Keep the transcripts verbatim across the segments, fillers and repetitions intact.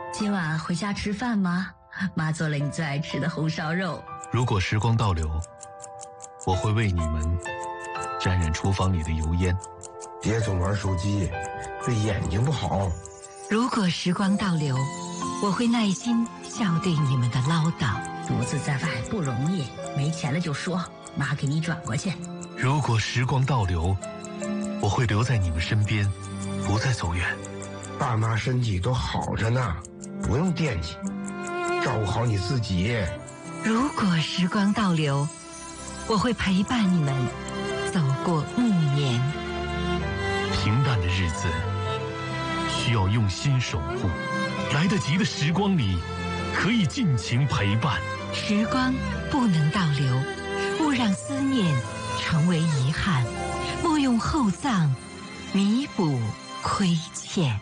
今晚回家吃饭吗？妈做了你最爱吃的红烧肉。 如果时光倒流，我会为你们沾染厨房里的油烟。 别总玩手机，对眼睛不好。 如果时光倒流，我会耐心笑对你们的唠叨。 独自在外不容易，没钱了就说，妈给你转过去。 如果时光倒流，我会留在你们身边，不再走远。 爸妈身体都好着呢，不用惦记，照顾好你自己。 如果时光倒流，我会陪伴你们走过暮年。 平淡的日子需要用心守护，来得及的时光里可以尽情陪伴。 时光不能倒流，勿让思念成为遗憾，莫用厚葬弥补亏欠。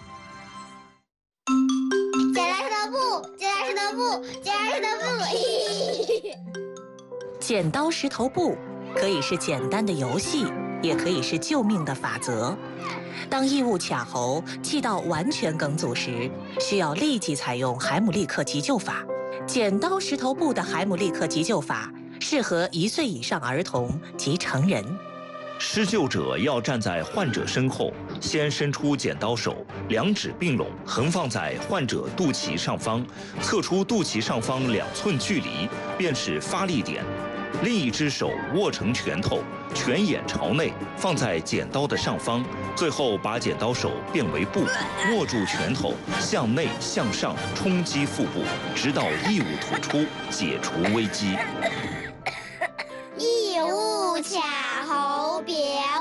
剪刀石头布，剪刀石头布，剪刀石头布。 剪刀石头布可以是简单的游戏，也可以是救命的法则。当异物卡喉、气道完全梗阻时，需要立即采用海姆立克急救法。剪刀石头布的海姆立克急救法适合一岁以上儿童及成人。 施救者要站在患者身后，先伸出剪刀手，两指并拢，横放在患者肚脐上方，测出肚脐上方两寸距离，便是发力点。另一只手握成拳头，拳眼朝内，放在剪刀的上方，最后把剪刀手变为布，握住拳头，向内向上冲击腹部，直到异物吐出，解除危机。 异物卡喉，别